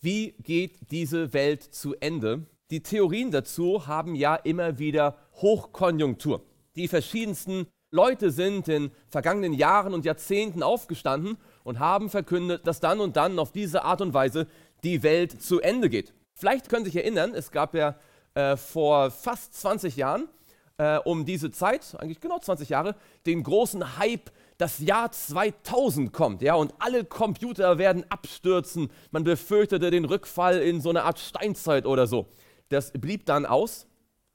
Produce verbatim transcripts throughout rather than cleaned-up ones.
Wie geht diese Welt zu Ende? Die Theorien dazu haben ja immer wieder Hochkonjunktur. Die verschiedensten Leute sind in vergangenen Jahren und Jahrzehnten aufgestanden und haben verkündet, dass dann und dann auf diese Art und Weise die Welt zu Ende geht. Vielleicht können Sie sich erinnern, es gab ja äh, vor fast zwanzig Jahren äh, um diese Zeit, eigentlich genau zwanzig Jahre, den großen Hype, das Jahr zweitausend kommt, ja, und alle Computer werden abstürzen. Man befürchtete den Rückfall in so eine Art Steinzeit oder so. Das blieb dann aus.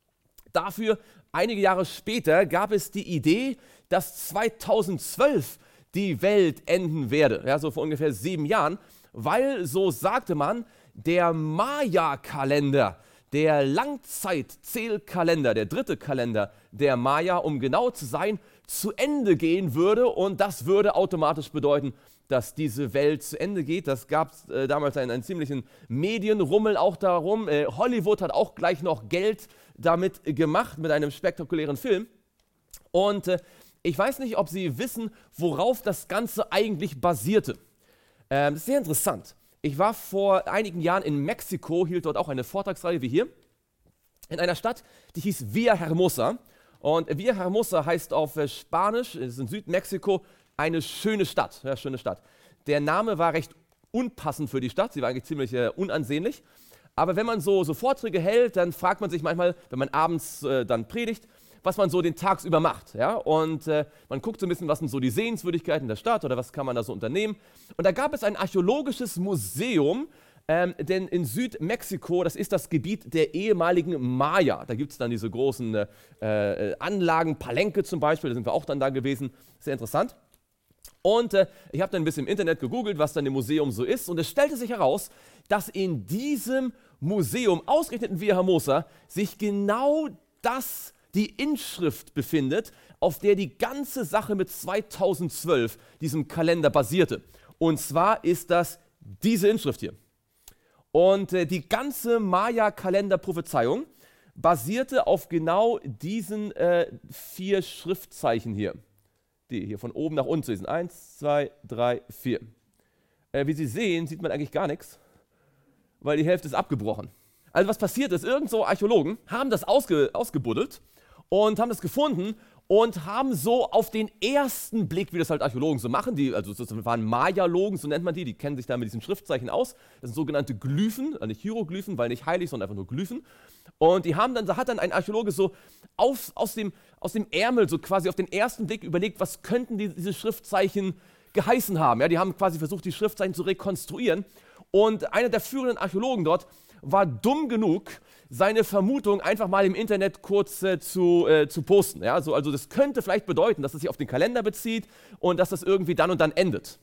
Dafür, einige Jahre später, gab es die Idee, dass zweitausendzwölf die Welt enden werde, ja, so vor ungefähr sieben Jahren, weil, so sagte man, der Maya-Kalender, der Langzeitzählkalender, der dritte Kalender der Maya, um genau zu sein, zu Ende gehen würde, und das würde automatisch bedeuten, dass diese Welt zu Ende geht. Das gab äh, damals einen, einen ziemlichen Medienrummel auch darum. Äh, Hollywood hat auch gleich noch Geld damit gemacht, mit einem spektakulären Film. Und äh, ich weiß nicht, ob Sie wissen, worauf das Ganze eigentlich basierte. Ähm, das ist sehr interessant. Ich war vor einigen Jahren in Mexiko, hielt dort auch eine Vortragsreihe wie hier, in einer Stadt, die hieß Villahermosa. Und Villahermosa heißt auf Spanisch, es ist in Südmexiko, eine schöne Stadt. Ja, schöne Stadt. Der Name war recht unpassend für die Stadt, sie war eigentlich ziemlich äh, unansehnlich. Aber wenn man so, so Vorträge hält, dann fragt man sich manchmal, wenn man abends äh, dann predigt, was man so den tagsüber macht. Ja? Und äh, man guckt so ein bisschen, was sind so die Sehenswürdigkeiten der Stadt oder was kann man da so unternehmen. Und da gab es ein archäologisches Museum, ähm, denn in Südmexiko, das ist das Gebiet der ehemaligen Maya. Da gibt es dann diese großen äh, äh, Anlagen, Palenque zum Beispiel, da sind wir auch dann da gewesen. Sehr interessant. Und äh, ich habe dann ein bisschen im Internet gegoogelt, was dann im Museum so ist. Und es stellte sich heraus, dass in diesem Museum, ausgerechnet in Villahermosa, sich genau das, die Inschrift befindet, auf der die ganze Sache mit zweitausendzwölf, diesem Kalender, basierte. Und zwar ist das diese Inschrift hier. Und äh, die ganze Maya-Kalender-Prophezeiung basierte auf genau diesen äh, vier Schriftzeichen hier. Die hier von oben nach unten zu lesen. Eins, zwei, drei, vier. Äh, wie Sie sehen, sieht man eigentlich gar nichts, weil die Hälfte ist abgebrochen. Also was passiert ist, irgend so Archäologen haben das ausge, ausgebuddelt und haben das gefunden und haben so auf den ersten Blick, wie das halt Archäologen so machen, die, also das waren Maya-Logen, so nennt man die, die kennen sich da mit diesen Schriftzeichen aus. Das sind sogenannte Glyphen, also nicht Hieroglyphen, weil nicht heilig, sondern einfach nur Glyphen. Und die haben dann, da hat dann ein Archäologe so auf, aus, dem, aus dem Ärmel, so quasi auf den ersten Blick überlegt, was könnten die, diese Schriftzeichen geheißen haben. Ja, die haben quasi versucht, die Schriftzeichen zu rekonstruieren. Und einer der führenden Archäologen dort war dumm genug, seine Vermutung einfach mal im Internet kurz äh, zu, äh, zu posten. Ja, so, also das könnte vielleicht bedeuten, dass es sich auf den Kalender bezieht und dass das irgendwie dann und dann endet.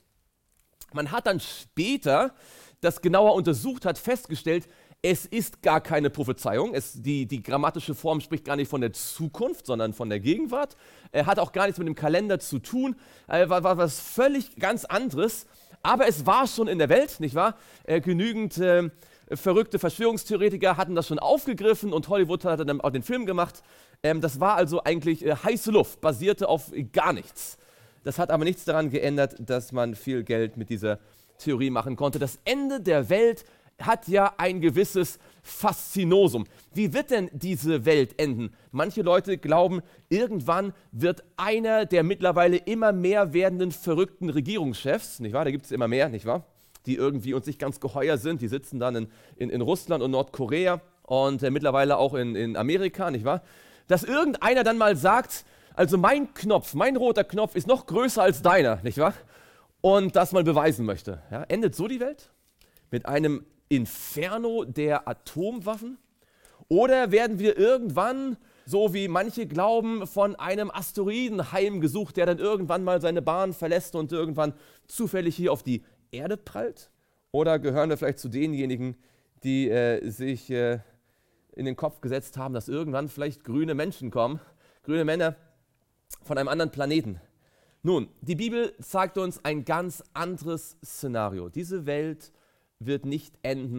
Man hat dann später das genauer untersucht, hat festgestellt, es ist gar keine Prophezeiung. Es, die, die grammatische Form spricht gar nicht von der Zukunft, sondern von der Gegenwart. Er hat auch gar nichts mit dem Kalender zu tun. Äh, war, war was völlig ganz anderes. Aber es war schon in der Welt, nicht wahr? Äh, genügend äh, verrückte Verschwörungstheoretiker hatten das schon aufgegriffen und Hollywood hat dann auch den Film gemacht. Ähm, das war also eigentlich äh, heiße Luft, basierte auf gar nichts. Das hat aber nichts daran geändert, dass man viel Geld mit dieser Theorie machen konnte. Das Ende der Welt hat ja ein gewisses Faszinosum. Wie wird denn diese Welt enden? Manche Leute glauben, irgendwann wird einer der mittlerweile immer mehr werdenden verrückten Regierungschefs, nicht wahr? Da gibt es immer mehr, nicht wahr? Die irgendwie uns nicht ganz geheuer sind. Die sitzen dann in, in, in Russland und Nordkorea und äh, mittlerweile auch in, in Amerika, nicht wahr? Dass irgendeiner dann mal sagt, also mein Knopf, mein roter Knopf ist noch größer als deiner, nicht wahr? Und das mal beweisen möchte. Ja? Endet so die Welt? Mit einem Inferno der Atomwaffen? Oder werden wir irgendwann, so wie manche glauben, von einem Asteroiden heimgesucht, der dann irgendwann mal seine Bahn verlässt und irgendwann zufällig hier auf die Erde prallt? Oder gehören wir vielleicht zu denjenigen, die äh, sich äh, in den Kopf gesetzt haben, dass irgendwann vielleicht grüne Menschen kommen, grüne Männer von einem anderen Planeten? Nun, die Bibel zeigt uns ein ganz anderes Szenario. Diese Welt wird nicht enden